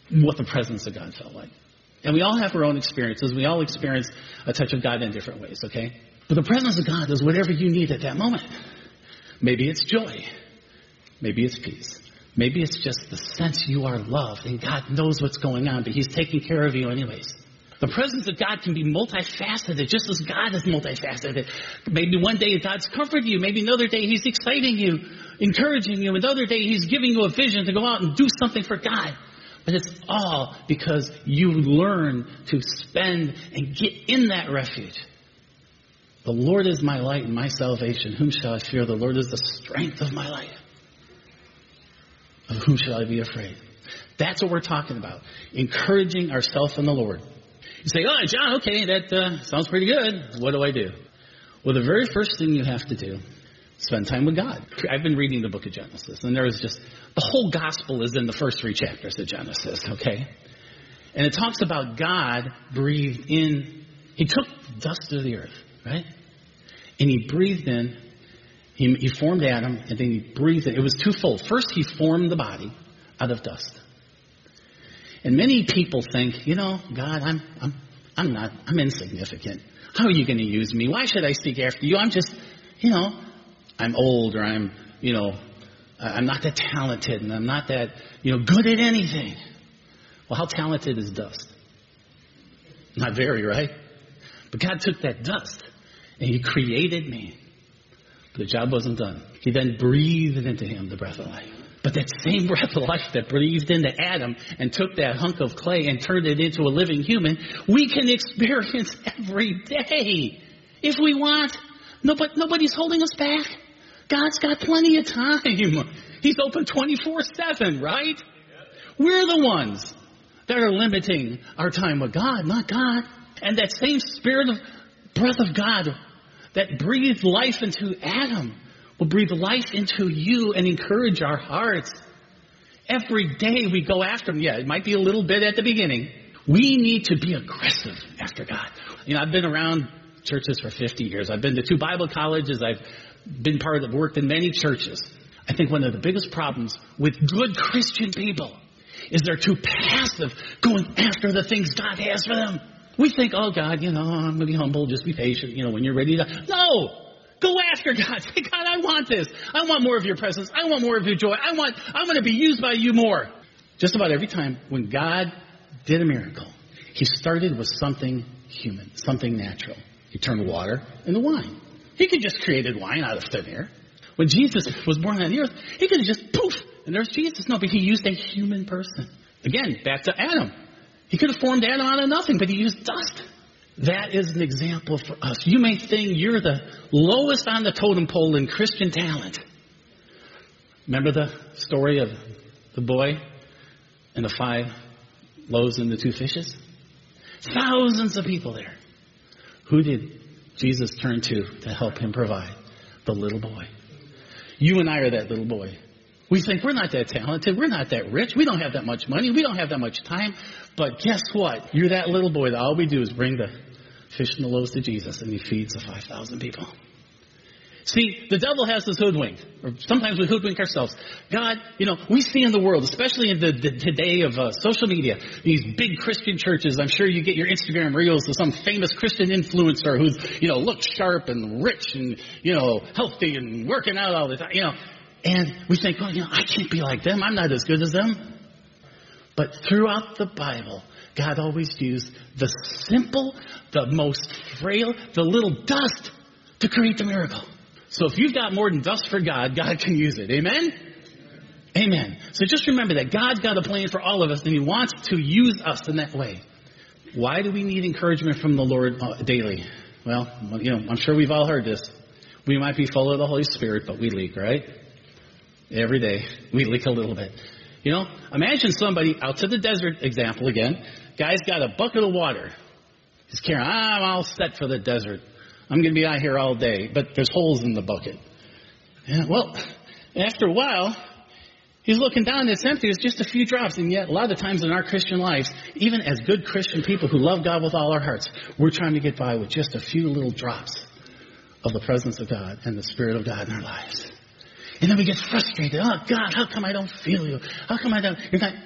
what the presence of God felt like. And we all have our own experiences. We all experience a touch of God in different ways, okay? But the presence of God is whatever you need at that moment. Maybe it's joy. Maybe it's peace. Maybe it's just the sense you are loved and God knows what's going on, but He's taking care of you anyways. The presence of God can be multifaceted, just as God is multifaceted. Maybe one day God's comforting you. Maybe another day He's exciting you, encouraging you. Another day He's giving you a vision to go out and do something for God. But it's all because you learn to spend and get in that refuge. The Lord is my light and my salvation. Whom shall I fear? The Lord is the strength of my life. Of whom shall I be afraid? That's what we're talking about. Encouraging ourselves in the Lord. You say, oh, John, okay, that sounds pretty good. What do I do? Well, the very first thing you have to do, spend time with God. I've been reading the book of Genesis, and there is just, the whole gospel is in the first 3 chapters of Genesis, okay? And it talks about God breathed in, He took dust of the earth, right? And He breathed in, He formed Adam, and then He breathed in. It was twofold. First, He formed the body out of dust. And many people think, God, I'm insignificant. How are you going to use me? Why should I seek after you? I'm just, I'm old, or I'm not that talented, and I'm not that, good at anything. Well, how talented is dust? Not very, right? But God took that dust and He created me. But the job wasn't done. He then breathed into him the breath of life. But that same breath of life that breathed into Adam and took that hunk of clay and turned it into a living human, we can experience every day if we want. No, but nobody's holding us back. God's got plenty of time. He's open 24/7, right? We're the ones that are limiting our time with God, not God. And that same spirit of breath of God that breathed life into Adam will breathe life into you and encourage our hearts. Every day we go after Him. Yeah, it might be a little bit at the beginning. We need to be aggressive after God. I've been around churches for 50 years. I've been to 2 Bible colleges. I've been worked in many churches. I think one of the biggest problems with good Christian people is they're too passive going after the things God has for them. We think, oh God, I'm going to be humble, just be patient, when you're ready to. No! Go after God. Say, God, I want this. I want more of your presence. I want more of your joy. I'm going to be used by you more. Just about every time when God did a miracle, He started with something human, something natural. He turned water into wine. He could just created wine out of thin air. When Jesus was born on the earth, He could have just poof, and there's Jesus. No, but He used a human person. Again, back to Adam. He could have formed Adam out of nothing, but He used dust. That is an example for us. You may think you're the lowest on the totem pole in Christian talent. Remember the story of the boy and the 5 loaves and the 2 fishes? Thousands of people there. Who did Jesus turn to help Him provide? The little boy. You and I are that little boy. We think we're not that talented. We're not that rich. We don't have that much money. We don't have that much time. But guess what? You're that little boy that all we do is bring the fish and the loaves to Jesus, and He feeds the 5,000 people. See, the devil has us hoodwinked, or sometimes we hoodwink ourselves. God, we see in the world, especially in the today of social media, these big Christian churches. I'm sure you get your Instagram reels of some famous Christian influencer who's, looks sharp and rich and, healthy and working out all the time, And we think, well, I can't be like them. I'm not as good as them. But throughout the Bible, God always used the simple, the most frail, the little dust to create the miracle. So if you've got more than dust for God, God can use it. Amen? Amen. So just remember that God's got a plan for all of us, and He wants to use us in that way. Why do we need encouragement from the Lord daily? Well, I'm sure we've all heard this. We might be full of the Holy Spirit, but we leak, right? Every day, we leak a little bit. Imagine somebody out to the desert example again. Guy's got a bucket of water. He's carrying, I'm all set for the desert. I'm going to be out here all day, but there's holes in the bucket. Yeah, well, after a while, he's looking down and it's empty. There's just a few drops. And yet, a lot of times in our Christian lives, even as good Christian people who love God with all our hearts, we're trying to get by with just a few little drops of the presence of God and the Spirit of God in our lives. And then we get frustrated. Oh, God, how come I don't feel you? How come I don't? You're not